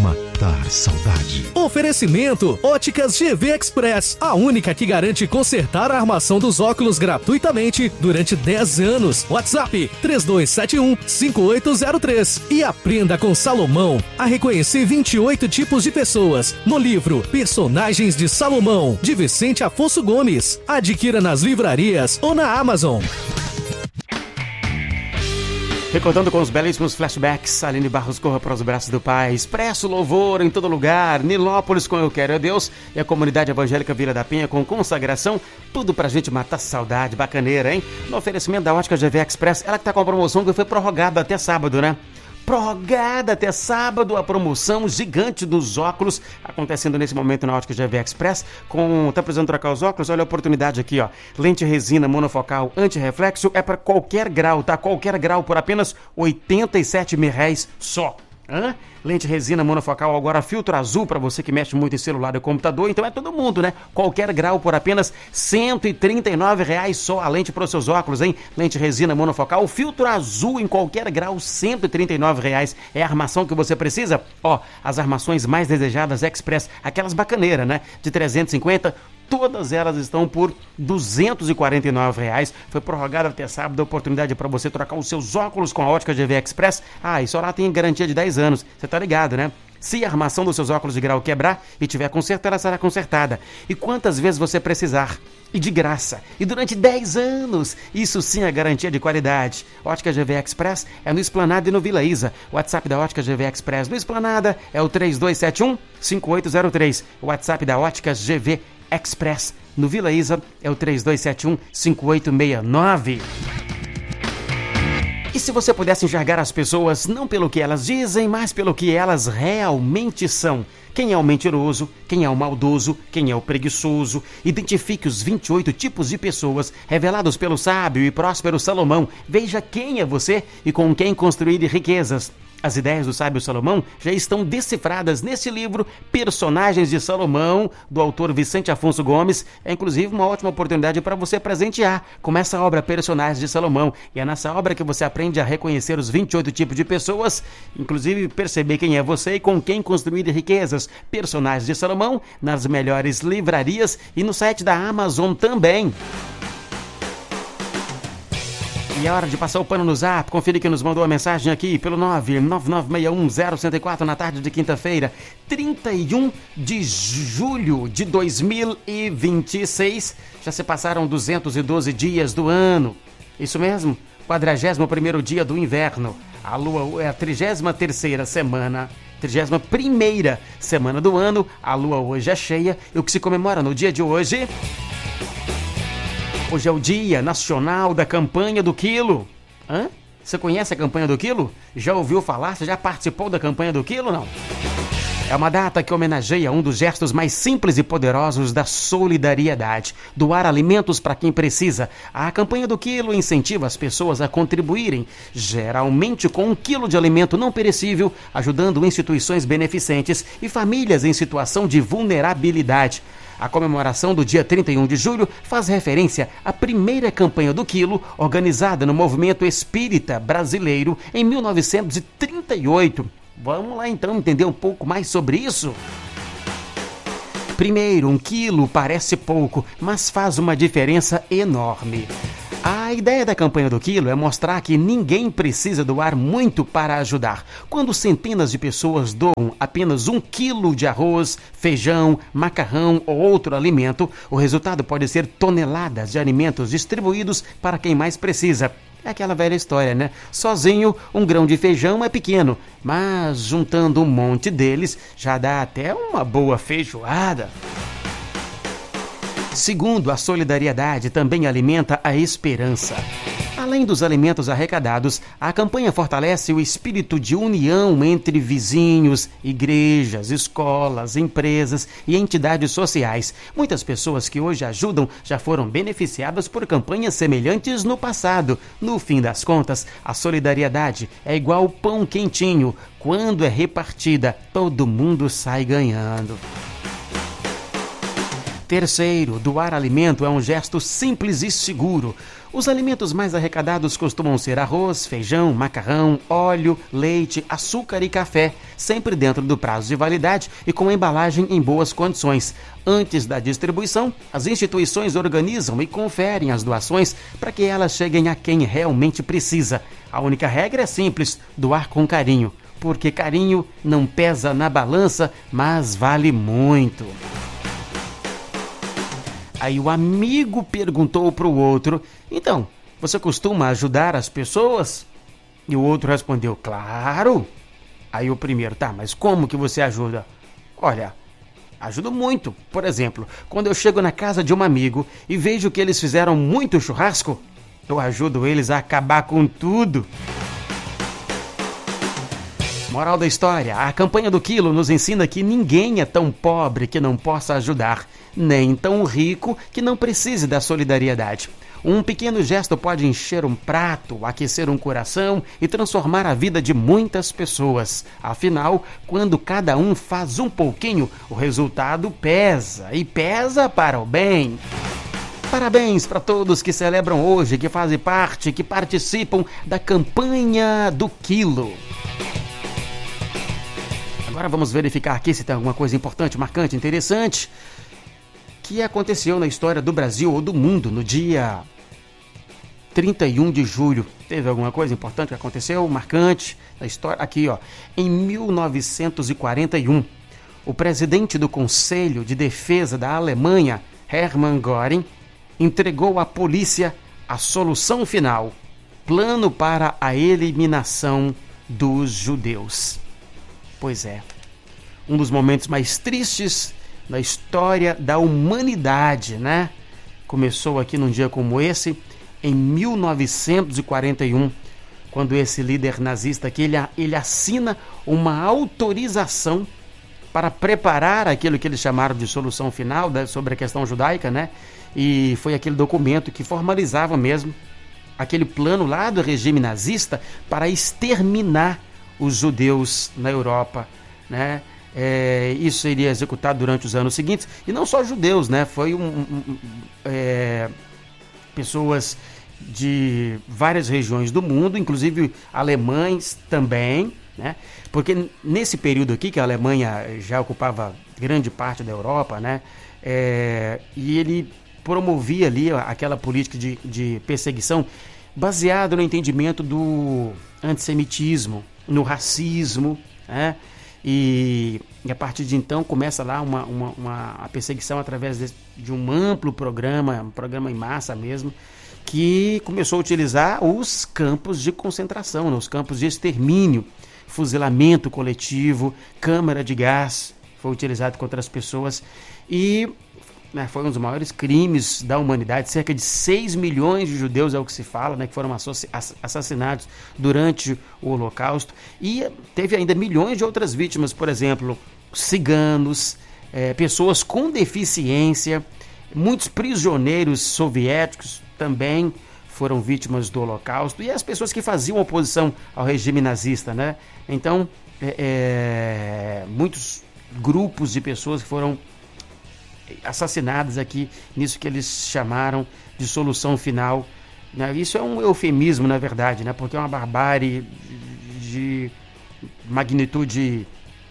matar saudade. Oferecimento Óticas GV Express, a única que garante consertar a armação dos óculos gratuitamente durante 10 anos. WhatsApp 3271-5803. E aprenda com Salomão a reconhecer 28 tipos de pessoas no livro Personagens de Salomão, de Vicente Afonso Gomes. Adquira nas livrarias ou na Amazon. Recordando com os belíssimos flashbacks, Aline Barros, Corra para os Braços do Pai, Expresso Louvor em todo lugar, Nilópolis com Eu Quero é Deus e a Comunidade Evangélica Vila da Penha com Consagração, tudo pra gente matar saudade, bacaneira, hein? No oferecimento da Ótica GV Express, ela que tá com a promoção que foi prorrogada até sábado, né? Prorrogada até sábado a promoção gigante dos óculos acontecendo nesse momento na Ótica GV Express. Tá precisando trocar os óculos? Olha a oportunidade aqui, ó. Lente resina monofocal anti-reflexo é para qualquer grau, tá? Qualquer grau por apenas R$ 87,00 só. Hã? Lente resina monofocal, agora filtro azul para você que mexe muito em celular e computador, então é todo mundo, né? Qualquer grau por apenas R$ 139,00 só a lente para os seus óculos, hein? Lente resina monofocal, filtro azul em qualquer grau, R$ 139,00 é a armação que você precisa. Ó, as armações mais desejadas Express, aquelas bacaneiras, né? De 350, todas elas estão por R$ 249,00. Foi prorrogada até sábado a oportunidade para você trocar os seus óculos com a Ótica GV Express. Ah, e só lá tem garantia de 10 anos. Você tá ligado, né? Se a armação dos seus óculos de grau quebrar e tiver conserto, ela será consertada. E quantas vezes você precisar. E de graça. E durante 10 anos. Isso sim é garantia de qualidade. Ótica GV Express é no Esplanada e no Vila Isa. O WhatsApp da Ótica GV Express no Esplanada é o 3271-5803. O WhatsApp da Ótica GV Express no Vila Isa é o 3271-5869. E se você pudesse enxergar as pessoas não pelo que elas dizem, mas pelo que elas realmente são? Quem é o mentiroso? Quem é o maldoso? Quem é o preguiçoso? Identifique os 28 tipos de pessoas revelados pelo sábio e próspero Salomão. Veja quem é você e com quem construir riquezas. As ideias do sábio Salomão já estão decifradas nesse livro Personagens de Salomão, do autor Vicente Afonso Gomes. É inclusive uma ótima oportunidade para você presentear com essa obra Personagens de Salomão. E é nessa obra que você aprende a reconhecer os 28 tipos de pessoas, inclusive perceber quem é você e com quem construir riquezas. Personagens de Salomão nas melhores livrarias e no site da Amazon também. E é hora de passar o pano no Zap. Confira que nos mandou a mensagem aqui pelo 999610104 na tarde de quinta-feira, 31 de julho de 2026. Já se passaram 212 dias do ano. Isso mesmo, 41º dia do inverno. A lua é a 33ª semana. 31ª semana do ano. A lua hoje é cheia. E o que se comemora no dia de hoje? Hoje é o Dia Nacional da Campanha do Quilo. Hã? Você conhece a Campanha do Quilo? Já ouviu falar? Você já participou da Campanha do Quilo, não? É uma data que homenageia um dos gestos mais simples e poderosos da solidariedade. Doar alimentos para quem precisa. A Campanha do Quilo incentiva as pessoas a contribuírem, geralmente com 1 quilo de alimento não perecível, ajudando instituições beneficentes e famílias em situação de vulnerabilidade. A comemoração do dia 31 de julho faz referência à primeira campanha do quilo, organizada no movimento espírita brasileiro em 1938. Vamos lá então entender um pouco mais sobre isso? Primeiro, 1 quilo parece pouco, mas faz uma diferença enorme. A ideia da campanha do quilo é mostrar que ninguém precisa doar muito para ajudar. Quando centenas de pessoas doam apenas 1 quilo de arroz, feijão, macarrão ou outro alimento, o resultado pode ser toneladas de alimentos distribuídos para quem mais precisa. É aquela velha história, né? Sozinho, 1 grão de feijão é pequeno, mas juntando um monte deles já dá até uma boa feijoada. Segundo, a solidariedade também alimenta a esperança. Além dos alimentos arrecadados, a campanha fortalece o espírito de união entre vizinhos, igrejas, escolas, empresas e entidades sociais. Muitas pessoas que hoje ajudam já foram beneficiadas por campanhas semelhantes no passado. No fim das contas, a solidariedade é igual pão quentinho. Quando é repartida, todo mundo sai ganhando. Terceiro, doar alimento é um gesto simples e seguro. Os alimentos mais arrecadados costumam ser arroz, feijão, macarrão, óleo, leite, açúcar e café, sempre dentro do prazo de validade e com a embalagem em boas condições. Antes da distribuição, as instituições organizam e conferem as doações para que elas cheguem a quem realmente precisa. A única regra é simples: doar com carinho, porque carinho não pesa na balança, mas vale muito. Aí o amigo perguntou para o outro: então, você costuma ajudar as pessoas? E o outro respondeu: claro. Aí o primeiro: tá, mas como que você ajuda? Olha, ajudo muito. Por exemplo, quando eu chego na casa de um amigo e vejo que eles fizeram muito churrasco, eu ajudo eles a acabar com tudo. Moral da história: a campanha do quilo nos ensina que ninguém é tão pobre que não possa ajudar, nem tão rico que não precise da solidariedade. Um pequeno gesto pode encher um prato, aquecer um coração e transformar a vida de muitas pessoas. Afinal, quando cada um faz um pouquinho, o resultado pesa, e pesa para o bem. Parabéns para todos que celebram hoje, que fazem parte, que participam da campanha do quilo. Agora vamos verificar aqui se tem alguma coisa importante, marcante, interessante que aconteceu na história do Brasil ou do mundo no dia 31 de julho. Teve alguma coisa importante que aconteceu, marcante na história? Aqui, ó. Em 1941, o presidente do Conselho de Defesa da Alemanha, Hermann Göring, entregou à polícia a solução final: plano para a eliminação dos judeus. Pois é, um dos momentos mais tristes na história da humanidade, né? Começou aqui num dia como esse, em 1941, quando esse líder nazista aqui, ele assina uma autorização para preparar aquilo que eles chamaram de solução final sobre a questão judaica, né? E foi aquele documento que formalizava mesmo aquele plano lá do regime nazista para exterminar os judeus na Europa, né? Isso seria executado durante os anos seguintes, e não só judeus, né? Foi pessoas de várias regiões do mundo, inclusive alemães também, né? Porque nesse período aqui que a Alemanha já ocupava grande parte da Europa, né? E ele promovia ali aquela política de perseguição baseado no entendimento do antissemitismo, no racismo, né? E a partir de então começa lá uma perseguição através de um amplo programa, um programa em massa mesmo, que começou a utilizar os campos de concentração, né? Os campos de extermínio, fuzilamento coletivo, câmara de gás foi utilizado contra as pessoas e foi um dos maiores crimes da humanidade. Cerca de 6 milhões de judeus, é o que se fala, né, que foram assassinados durante o Holocausto. E teve ainda milhões de outras vítimas, por exemplo, ciganos, pessoas com deficiência, muitos prisioneiros soviéticos também foram vítimas do Holocausto, e as pessoas que faziam oposição ao regime nazista, né? Então, muitos grupos de pessoas que foram assassinadas aqui nisso que eles chamaram de solução final, né? Isso é um eufemismo, na verdade, né? Porque é uma barbárie de magnitude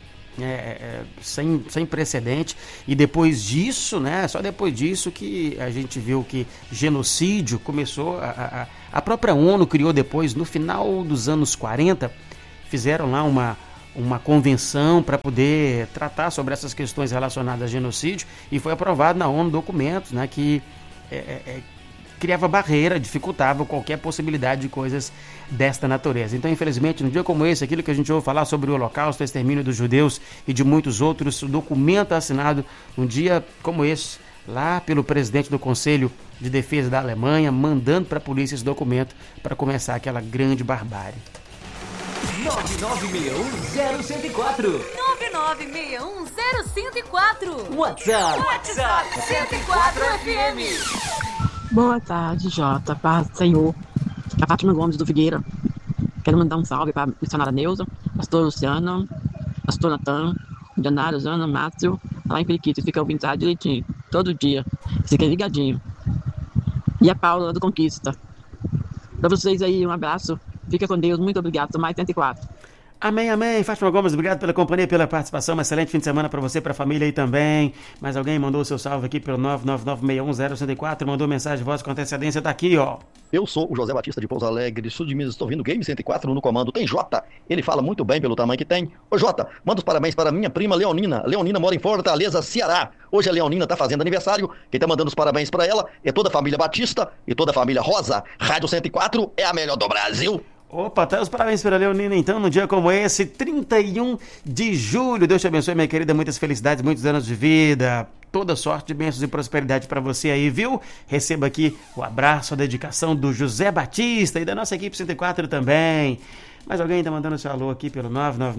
sem precedente. E depois disso, né? Só depois disso que a gente viu que genocídio começou. A própria ONU criou depois, no final dos anos 40, fizeram lá uma convenção para poder tratar sobre essas questões relacionadas a genocídio, e foi aprovado na ONU documentos, né, que criava barreira, dificultava qualquer possibilidade de coisas desta natureza. Então, infelizmente, num dia como esse, aquilo que a gente ouve falar sobre o Holocausto, o extermínio dos judeus e de muitos outros, o documento assinado num dia como esse, lá pelo presidente do Conselho de Defesa da Alemanha, mandando para a polícia esse documento para começar aquela grande barbárie. 9961-0104 9961-0104 WhatsApp 104 FM. Boa tarde, Jota. Paz do Senhor. A Fátima Gomes do Figueira. Quero mandar um salve para a missionária Neuza, pastor Luciano, pastor Natan, milionário, Ana, Márcio, lá em Periquitos. Fica ouvindo direitinho, todo dia. Fica ligadinho. E a Paula do Conquista. Pra vocês aí, um abraço. Fica com Deus. Muito obrigado. Sou mais 104. Amém, amém. Fátima Gomes, obrigado pela companhia, pela participação. Um excelente fim de semana para você, para a família aí também. Mais alguém mandou o seu salve aqui pelo 999610104, mandou mensagem de voz com antecedência, tá aqui, ó. Eu sou o José Batista de Pouso Alegre, sul de Minas, estou ouvindo Game 104 no comando. Tem Jota, ele fala muito bem pelo tamanho que tem. Ô Jota, manda os parabéns para minha prima Leonina. Leonina mora em Fortaleza, Ceará. Hoje a Leonina tá fazendo aniversário. Quem tá mandando os parabéns para ela é toda a família Batista e toda a família Rosa. Rádio 104 é a melhor do Brasil. Opa, tá os parabéns para a Leonina, então, num dia como esse, 31 de julho. Deus te abençoe, minha querida, muitas felicidades, muitos anos de vida, toda sorte de bênçãos e prosperidade para você aí, viu? Receba aqui o abraço, a dedicação do José Batista e da nossa equipe 104 também. Mas alguém tá mandando seu alô aqui pelo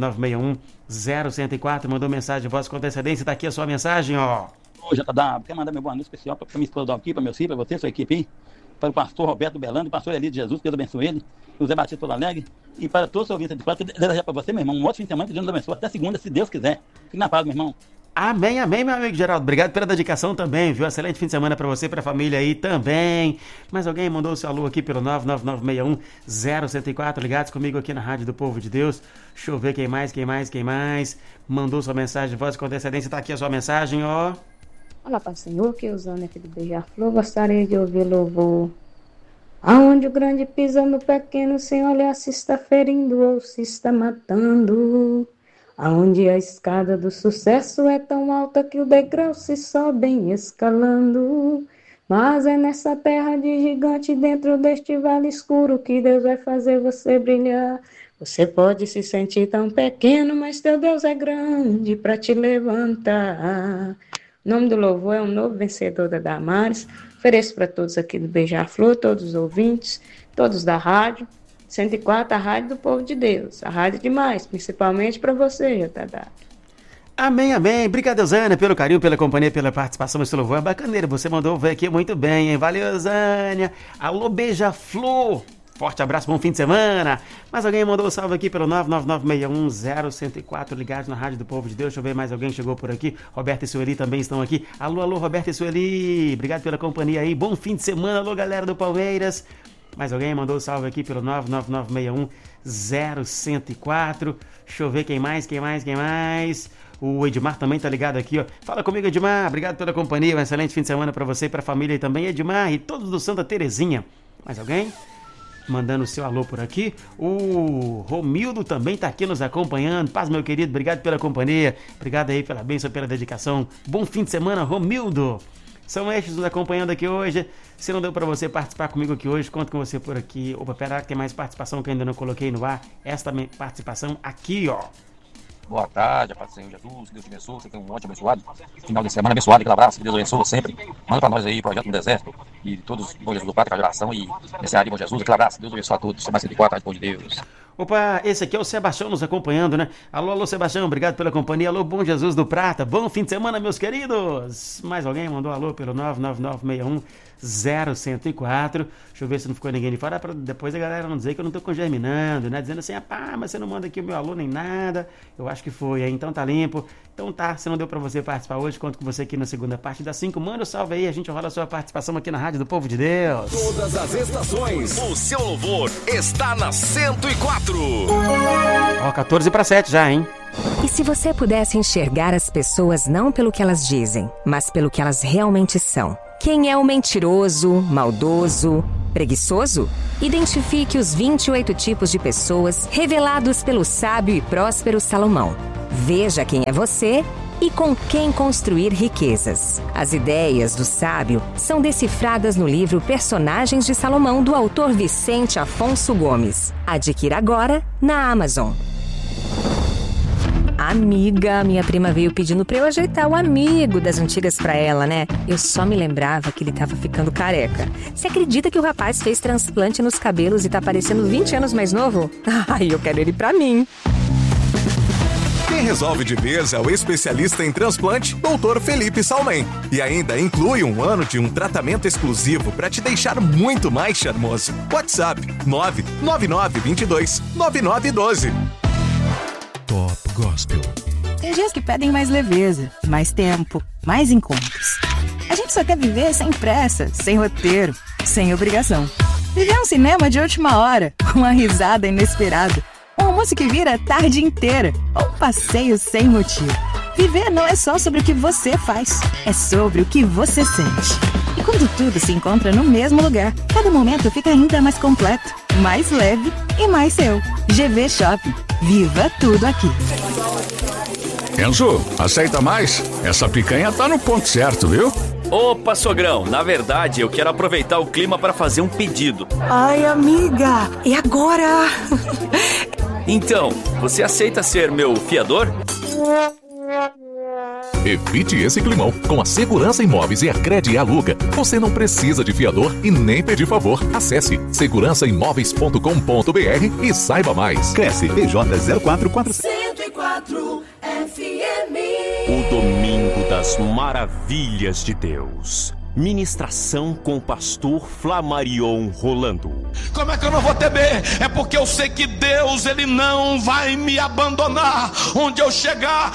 999610104, mandou mensagem de voz com antecedência, tá aqui a sua mensagem, ó. Ô, JW, quer mandar meu boa noite especial para minha esposa aqui, para meu filho, para você, sua equipe aí, para o pastor Roberto Belando, o pastor Eli de Jesus, que Deus abençoe ele, o Zé Batista Pouso Alegre, e para todos os ouvintes de quatro, desejar para você, meu irmão, um ótimo fim de semana, que Deus nos abençoe até segunda, se Deus quiser. Fique na paz, meu irmão. Amém, amém, meu amigo Geraldo. Obrigado pela dedicação também, viu? Excelente fim de semana para você, para a família aí também. Mais alguém mandou o seu alô aqui pelo 999610104, ligados comigo aqui na Rádio do Povo de Deus. Deixa eu ver quem mais. Mandou sua mensagem de voz com antecedência, tá aqui a sua mensagem, ó. Olá, Pai Senhor, que usando aqui do Beija-Flor, gostaria de ouvir louvor. Aonde o grande pisa no pequeno, sem olhar se está ferindo ou se está matando. Aonde a escada do sucesso é tão alta que o degrau se sobe escalando. Mas é nessa terra de gigante, dentro deste vale escuro, que Deus vai fazer você brilhar. Você pode se sentir tão pequeno, mas teu Deus é grande para te levantar. O nome do louvor é um novo vencedor da Damares. Ofereço para todos aqui do Beija-Flor, todos os ouvintes, todos da rádio 104, a rádio do povo de Deus, a rádio demais, principalmente para você, JW. Amém, amém. Obrigado, Zânia, pelo carinho, pela companhia, pela participação nesse louvor. É bacaneiro, você mandou ver aqui muito bem, hein? Valeu, Zânia. Alô, Beija-Flor. Forte abraço, bom fim de semana. Mas alguém mandou um salve aqui pelo 999610104, ligados na Rádio do Povo de Deus. Deixa eu ver mais alguém chegou por aqui. Roberto e Sueli também estão aqui. Alô, alô, Roberto e Sueli. Obrigado pela companhia aí. Bom fim de semana. Alô, galera do Palmeiras. Mais alguém mandou um salve aqui pelo 999610104. Deixa eu ver quem mais. O Edmar também tá ligado aqui, ó. Fala comigo, Edmar. Obrigado pela companhia. Um excelente fim de semana para você e para a família também, Edmar, e todos do Santa Terezinha. Mais alguém? Mandando o seu alô por aqui. O Romildo também tá aqui nos acompanhando. Paz, meu querido, obrigado pela companhia. Obrigado aí pela bênção, pela dedicação. Bom fim de semana, Romildo. São estes nos acompanhando aqui hoje. Se não deu para você participar comigo aqui hoje, conto com você por aqui. Opa, pera, tem mais participação que eu ainda não coloquei no ar. Esta participação aqui, ó. Boa tarde, a paz do Senhor Jesus, que Deus te abençoe, você tem um ótimo abençoado, final de semana abençoado, aquele abraço, que Deus abençoe sempre, manda pra nós aí, Projeto no Deserto, e todos, Bom Jesus do Pátria, Geração, e esse área, Bom Jesus, aquele abraço, Deus abençoe a todos, sou mais 104, Bom de Deus. Opa, esse aqui é o Sebastião nos acompanhando, né? Alô, alô, Sebastião, obrigado pela companhia, alô, Bom Jesus do Prata, bom fim de semana, meus queridos. Mais alguém mandou alô pelo 999610104, deixa eu ver se não ficou ninguém de fora, pra depois a galera não dizer que eu não tô congerminando, né? Dizendo assim, mas você não manda aqui o meu alô nem nada, eu acho que foi, hein? Então tá limpo. Então tá, se não deu pra você participar hoje, conto com você aqui na segunda parte das 5, manda um salve aí, a gente rola a sua participação aqui na Rádio do Povo de Deus. Todas as estações, o seu louvor está na 104. Ó, 14:07 já, hein? E se você pudesse enxergar as pessoas não pelo que elas dizem, mas pelo que elas realmente são? Quem é o mentiroso, maldoso, preguiçoso? Identifique os 28 tipos de pessoas revelados pelo sábio e próspero Salomão. Veja quem é você e com quem construir riquezas. As ideias do sábio são decifradas no livro Personagens de Salomão, do autor Vicente Afonso Gomes. Adquira agora na Amazon. Amiga, minha prima veio pedindo pra eu ajeitar o amigo das antigas pra ela, né? Eu só me lembrava que ele tava ficando careca. Você acredita que o rapaz fez transplante nos cabelos e tá parecendo 20 anos mais novo? Ai, eu quero ele pra mim. Quem resolve de vez é o especialista em transplante, Dr. Felipe Salmen. E ainda inclui 1 ano de um tratamento exclusivo para te deixar muito mais charmoso. WhatsApp 999229912. Top Gospel. Tem dias que pedem mais leveza, mais tempo, mais encontros. A gente só quer viver sem pressa, sem roteiro, sem obrigação. Viver um cinema de última hora, uma risada inesperada, um almoço que vira a tarde inteira, ou um passeio sem motivo. Viver não é só sobre o que você faz, é sobre o que você sente. E quando tudo se encontra no mesmo lugar, cada momento fica ainda mais completo, mais leve e mais seu. GV Shopping. Viva tudo aqui. Enzo, aceita mais? Essa picanha tá no ponto certo, viu? Opa, sogrão, na verdade eu quero aproveitar o clima para fazer um pedido. Ai, amiga, e agora? Então, você aceita ser meu fiador? Evite esse climão. Com a Segurança Imóveis e a Crede Aluga, você não precisa de fiador e nem pedir favor. Acesse segurançaimoveis.com.br e saiba mais. Cresce PJ 044 104 FM. O Domingo das Maravilhas de Deus. Ministração com o pastor Flamarion Rolando. Como é que eu não vou temer? É porque eu sei que Deus, Ele não vai me abandonar. Onde eu chegar,